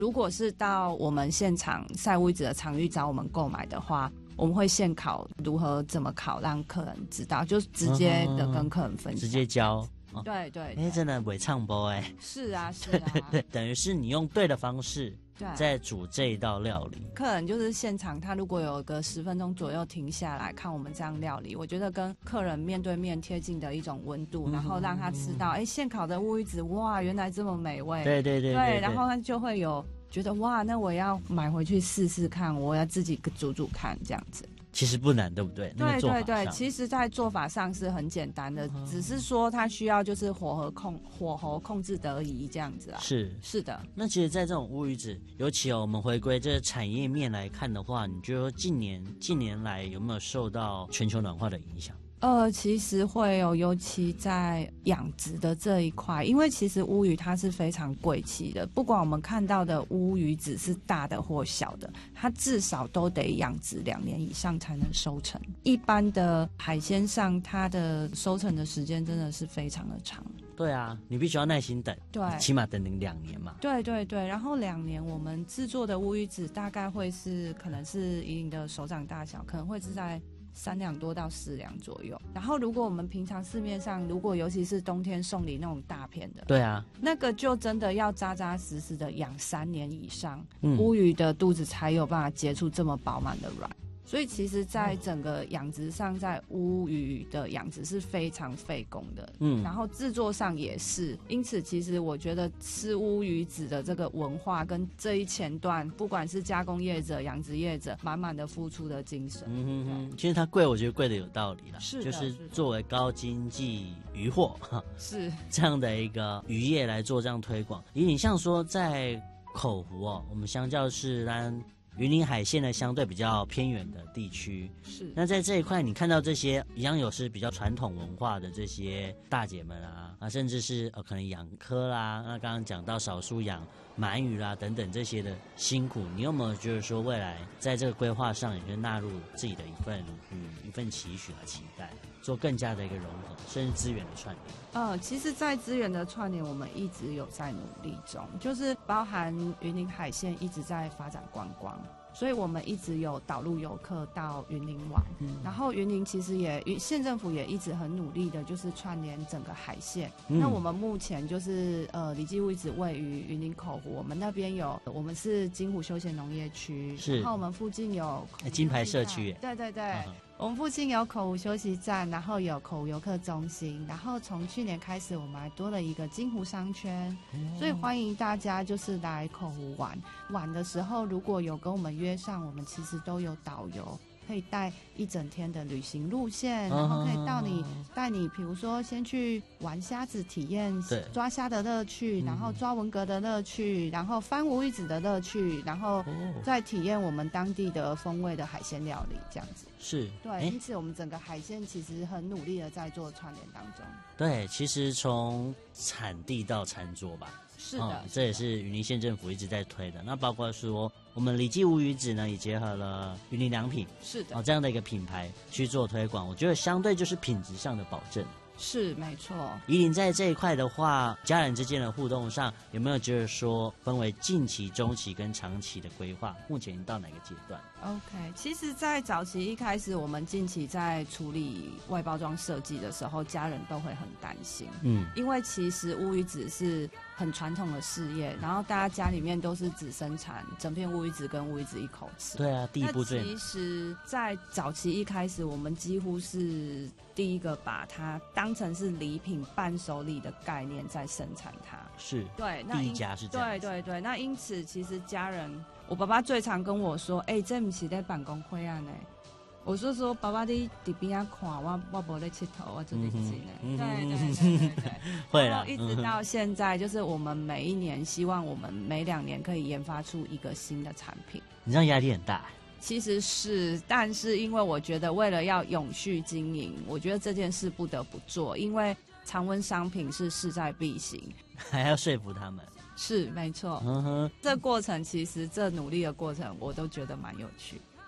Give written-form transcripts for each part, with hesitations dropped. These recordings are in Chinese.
如果是到我们现场晒乌鱼子的场域找我们购买的话，我们会现烤如何怎么烤，让客人知道，就直接的跟客人分享， 直接教。 对对， 真的袂唱播是啊是啊， 对，等于是你用对的方式在煮这一道料理。 客人就是现场，他如果有个10分钟左右停下来看我们这样料理，我觉得跟客人面对面贴近的一种温度，然后让他吃到现烤的乌鱼子，哇，原来这么美味。 对对对 对， 然后他就会有觉得哇，那我要买回去试试看，我要自己煮煮看这样子。 其实不难，对不对？ 对对对，其实在做法上是很简单的，只是说它需要就是火候控制得宜这样子啊。是的。 那其实在这种乌鱼子，尤其我们回归这个产业面来看的话，你觉得近年来有没有受到全球暖化的影响？ 其实会有，尤其在养殖的这一块，因为其实乌鱼它是非常贵气的，不管我们看到的乌鱼子是大的或小的，它至少都得养殖2年以上才能收成。一般的海鲜上，它的收成的时间真的是非常的长。 对啊，你必须要耐心等， 对， 起码等2年嘛。 对对对，然后2年我们制作的乌鱼子大概会是可能是以你的手掌大小，可能会是在3两多到4两左右。然后如果我们平常市面上，如果尤其是冬天送礼那种大片的， 对啊， 那个就真的要扎扎实实的养3年以上，乌鱼的肚子才有办法结出这么饱满的卵。所以其实在整个养殖上，在乌鱼的养殖是非常费工的，然后制作上也是。因此其实我觉得吃乌鱼子的这个文化跟这一前段，不管是加工业者、养殖业者，满满的付出的精神。 其实它贵，我觉得贵的有道理啦， 是就是作为高经济渔获是这样的一个渔业来做这样推广。你像说在口湖我们相较是云林海线呢相对比较偏远的地区， 是。 那在这一块，你看到这些一样有是比较传统文化的这些大姐们甚至是可能养科啦，那刚刚讲到少数养鳗鱼啦等等这些的辛苦，你有没有觉得说未来在这个规划上，也就纳入自己的一份期许和期待，做更加的一个融合，甚至资源的串联？ 其实在资源的串联我们一直有在努力中，就是包含云林海线一直在发展观光，所以我们一直有导入游客到云林玩，然后云林其实县政府也一直很努力的就是串联整个海线。那我们目前就是里基乌鱼子位于云林口湖，我们那边我们是金湖休闲农业区，然后我们附近有金牌社区， 对对对，我们附近有口湖休息站，然后有口湖游客中心，然后从去年开始我们还多了一个金湖商圈，所以欢迎大家就是来口湖玩的时候，如果有跟我们约上，我们其实都有导游可以带1整天的旅行路线，然后可以带你比如说先去玩虾子，体验抓虾的乐趣，然后抓文蛤的乐趣，然后翻乌鱼子的乐趣，然后再体验我们当地的风味的海鲜料理这样子。 是， 对，因此我们整个海鲜其实很努力的在做串联当中。 对，其实从产地到餐桌吧， 是的， 这也是云林县政府一直在推的。那包括说我们里基乌鱼子呢，也结合了云林良品， 是的， 这样的一个品牌去做推广，我觉得相对就是品质上的保证。 是没错。 宜林在这一块的话，家人之间的互动上有没有就是说分为近期、中期跟长期的规划？目前到哪个阶段 ？OK， 其实在早期一开始，我们近期在处理外包装设计的时候，家人都会很担心，因为其实乌鱼子是很传统的事业，然后大家家里面都是只生产整片乌鱼子跟乌鱼子一口吃。 对啊，第一步最。 其实在早期一开始，我们几乎是第一个把它当成是礼品伴手礼的概念在生产它。 是， 对， 第一家是这样。 对对对，那因此其实家人，我爸爸最常跟我说，这不是在办公会啊呢。我是说，爸爸你在边啊看我没在佚佗，我真的是呢。对对对对对， 会啦。 一直到现在，就是我们每一年希望我们每2年可以研发出一个新的产品。 你这样压力很大。 其实是，但是因为我觉得为了要永续经营，我觉得这件事不得不做，因为常温商品是势在必行， 还要说服他们。 是没错。这过程其实这努力的过程，我都觉得蛮有趣。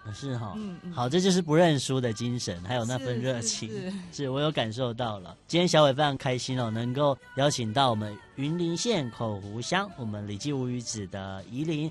是哈， 嗯嗯好，这就是不认输的精神，还有那份热情，是我有感受到了。今天小伟非常开心哦，能够邀请到我们云林县口湖乡我们李记无语子的宜林